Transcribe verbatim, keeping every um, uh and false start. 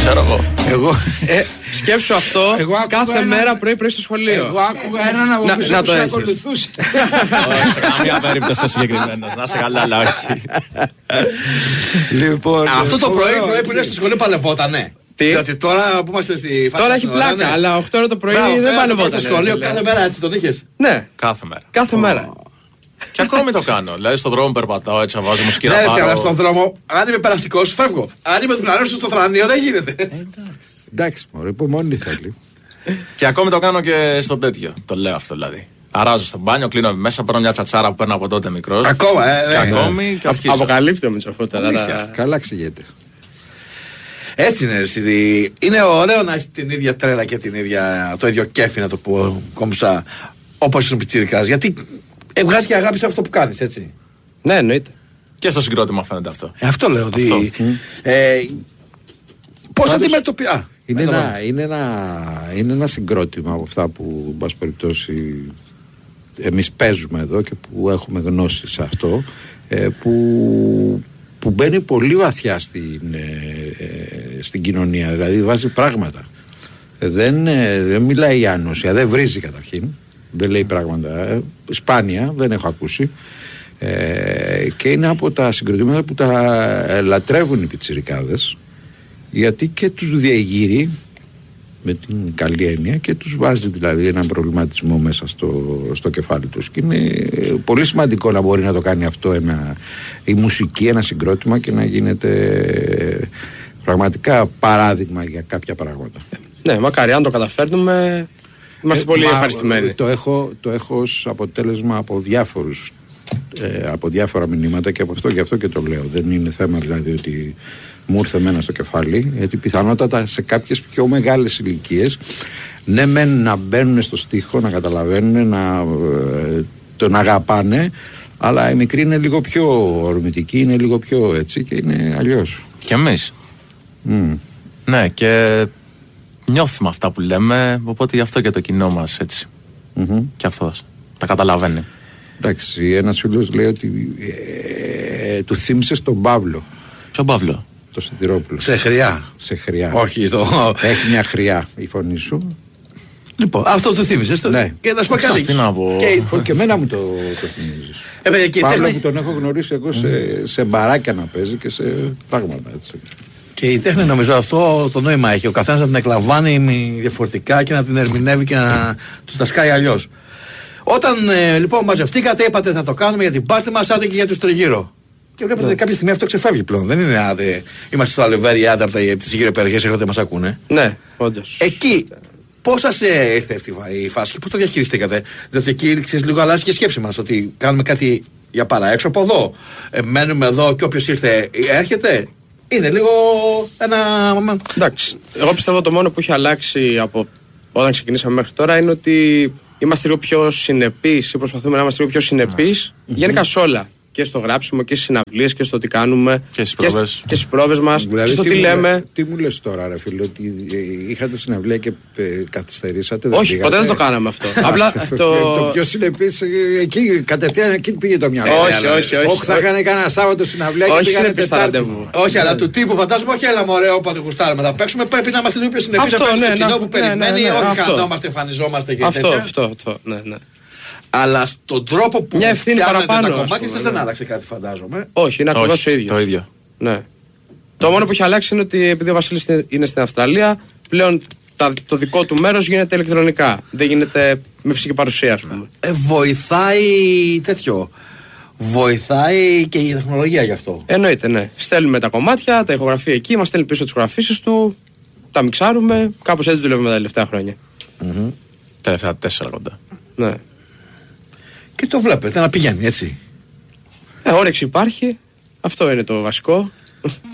Ξέρω εγώ. Εγώ. Ε, σκέψου αυτό κάθε ένα... μέρα πρωί-πρωί στο σχολείο. Εγώ άκουγα έναν από να, να το έχεις. Ακολουθούσε. Όχι, σε καμία περίπτωση συγκεκριμένο. Να σε καλά, αλλά όχι. Λοιπόν. Αυτό το πρωί που είναι στο σχολείο παλευότανε. Τι? Διότι τώρα που είμαστε στη φάση. Τώρα έχει πλάκα, ναι. Αλλά οκτώ ώρα το πρωί Μπράβο, δεν παλευόταν. Στο σχολείο κάθε μέρα έτσι τον είχες. Ναι, κάθε μέρα. κάθε μέρα. Και ακόμη το κάνω. Δηλαδή στον δρόμο περπατάω έτσι, να βάζω μουσική να Ναι, πάρω. αλλά στον δρόμο, αν είμαι περαστικός, φεύγω. Αν είμαι διπλανός στο θρανείο, δεν γίνεται. Εντάξει, μωρέ, υπομονή θέλει. Και ακόμη το κάνω και στο τέτοιο. Το λέω αυτό δηλαδή. Αράζω στο μπάνιο, κλείνω μέσα, παίρνω μια τσατσάρα που παίρνω από τότε μικρός. Ακόμα, ε, Και ακόμη. Αποκαλύπτει με τσαφότα. Καλά εξηγείται. Έτσι είναι, εσύ. Είναι ωραίο να έχει την ίδια τρέλα και την ίδια, το ίδιο κέφι, να το πω κομψά, όπως ήσουν πιτσίρικας. Γιατί βγάζει και αγάπη σε αυτό που κάνεις, έτσι. Ναι, εννοείται. Και στο συγκρότημα φαίνεται αυτό. Ε, αυτό λέω. Ότι, Αυτό. ε, πώς Πάντως, αντιμετωπίζει. Είναι ένα, είναι, ένα, είναι ένα συγκρότημα από αυτά που, εν πάση περιπτώσει, εμείς παίζουμε εδώ και που έχουμε γνώση σε αυτό, ε, που, που μπαίνει πολύ βαθιά στην, ε, στην κοινωνία, δηλαδή βάζει πράγματα. Ε, δεν, ε, δεν μιλάει η άνοσια, δεν βρίζει καταρχήν, δεν λέει πράγματα, ε, σπάνια, δεν έχω ακούσει. Ε, και είναι από τα συγκροτήματα που τα ε, λατρεύουν οι πιτσιρικάδες, γιατί και τους διεγείρει με την καλή έννοια και τους βάζει δηλαδή έναν προβληματισμό μέσα στο, στο κεφάλι τους, και είναι πολύ σημαντικό να μπορεί να το κάνει αυτό ένα, η μουσική, ένα συγκρότημα, και να γίνεται πραγματικά παράδειγμα για κάποια πράγματα. Ναι, μακάρι αν το καταφέρνουμε, είμαστε ε, πολύ ευχαριστημένοι. Το έχω, το έχω ως αποτέλεσμα από διάφορους ε, από διάφορα μηνύματα, και από αυτό και αυτό και το λέω. Δεν είναι θέμα δηλαδή ότι μου ήρθε εμένα στο κεφάλι, γιατί πιθανότατα σε κάποιες πιο μεγάλες ηλικίες, ναι μεν να μπαίνουν στο στίχο, να καταλαβαίνουν, να ε, τον αγαπάνε, αλλά οι μικροί είναι λίγο πιο ορμητικοί, είναι λίγο πιο έτσι, και είναι αλλιώς. Και εμείς. Mm. Ναι, και νιώθουμε αυτά που λέμε, οπότε γι' αυτό και το κοινό μας έτσι. Mm-hmm. Και αυτός τα καταλαβαίνει. Εντάξει, ένας φίλος λέει ότι ε, του θύμισες τον Παύλο. Ποιον Παύλο? Το Σιδηρόπουλο. Σε χρειά. Σε χρειά. Όχι, το... Έχει μια χρειά η φωνή σου. Λοιπόν, αυτό το θύμισες. Το... Ναι. Και να σου πω κάτι. Τι να πω. Και, και εμένα μου το, το θυμίζεις. Ε, παιδιά, και Παύλο τέχνη... που τον έχω γνωρίσει εγώ σε, σε μπαράκια να παίζει και σε πράγματα έτσι. Και η τέχνη, νομίζω, αυτό το νόημα έχει. Ο καθένας να την εκλαμβάνει διαφορετικά και να την ερμηνεύει και να του τα σκάει αλλιώς. Όταν ε, λοιπόν μαζευτήκατε, είπατε θα το κάνουμε για την πάρτι μας, άντε και για τους τριγύρω. Και βλέπετε ότι κάποια στιγμή αυτό ξεφεύγει πλέον. Δεν είναι άντε. Είμαστε στο Αλεβέρι, άντε από τις γύρω περιοχές, έχετε μας ακούνε. Ναι, όντως. Εκεί, πώς σας ε, ήρθε αυτή η φάση και πώς το διαχειριστήκατε? Διότι εκεί ξέρεις, λίγο αλλάζει και η σκέψη μας. Ότι κάνουμε κάτι για παραέξω από εδώ. Ε, μένουμε εδώ και όποιος ήρθε έρχεται. Είναι λίγο ένα. Εντάξει. Εγώ πιστεύω το μόνο που έχει αλλάξει από όταν ξεκινήσαμε μέχρι τώρα είναι ότι είμαστε λίγο πιο συνεπείς ή προσπαθούμε να είμαστε λίγο πιο συνεπείς mm-hmm. γενικά σε όλα. Και στο γράψιμο και στις συναυλίες και στο τι κάνουμε. Και στις πρόβες. Και στις πρόβες μας. Δηλαδή, και στο τι, τι λέμε. Τι μου λες τώρα, ρε φίλε, ότι είχατε συναυλία και ε, καθυστερήσατε? Όχι, δεν ποτέ δεν το κάναμε αυτό. Απλά το... το πιο συνεπής, εκεί κατευθείαν εκεί πήγε το μυαλό. Όχι, όχι, όχι. Όχι, θα είχαν κανένα Σάββατο συναυλία και πήγανε Τετάρτη. Όχι, αλλά του τύπου φαντάζομαι, όχι, έλα μωρέ, όποτε γουστάρουμε να παίξουμε, πρέπει να είμαστε λίγο πιο συνεπείς. Αυτό, ναι, το κοινό που περιμένει, όχι καθόμαστε, εμφανιζόμαστε και αυτό, αυτό, αυτό, ναι, ναι. Αλλά στον τρόπο που μια ευθύνη παραπάνω τα κομμάτια σας δεν άλλαξε κάτι, φαντάζομαι. Όχι, είναι ακριβώς το ίδιο. Το ίδιο. Ναι. Το μόνο που έχει αλλάξει είναι ότι επειδή ο Βασίλης είναι στην Αυστραλία, πλέον το δικό του μέρος γίνεται ηλεκτρονικά. Δεν γίνεται με φυσική παρουσία, ας πούμε. Ε, βοηθάει τέτοιο. Βοηθάει και η τεχνολογία γι' αυτό. Εννοείται, ναι. Στέλνουμε τα κομμάτια, τα ηχογραφεί εκεί, μας στέλνει πίσω τις ηχογραφήσεις του, τα μιξάρουμε. Κάπως έτσι δουλεύουμε τα τελευταία χρόνια. Mm-hmm. Τελευταία τέσσερα κοντά. Ναι. Και το βλέπετε να πηγαίνει έτσι. Ε, όρεξη υπάρχει. Αυτό είναι το βασικό.